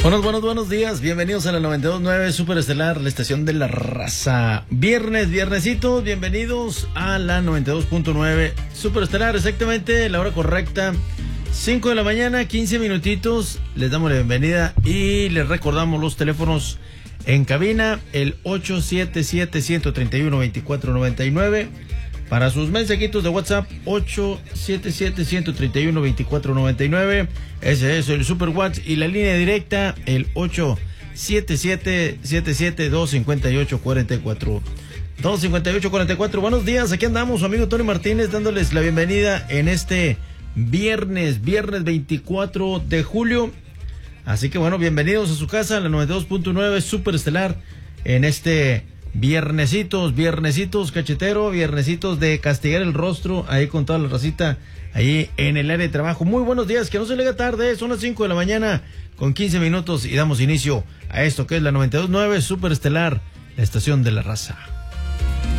Buenos días, bienvenidos a la 92.9 Superestelar, la estación de la raza. Viernesito, bienvenidos a la 92.9 Superestelar, exactamente la hora correcta, 5 de la mañana, 15 minutitos, les damos la bienvenida y les recordamos los teléfonos en cabina, el 877-131-2499, para sus mensajitos de WhatsApp, 877-131-2499. Ese es el Super WhatsApp, y la línea directa, el 877-258-44. 258-44. Buenos días, aquí andamos, su amigo Tony Martínez, dándoles la bienvenida en este viernes 24 de julio. Así que bueno, bienvenidos a su casa, la 92.9 Superestelar, en este viernesitos cachetero, viernesitos de castigar el rostro, ahí con toda la racita, ahí en el área de trabajo. Muy buenos días, que no se le haga tarde, son las 5 de la mañana con 15 minutos y damos inicio a esto que es la 92.9 Superestelar, la estación de la raza.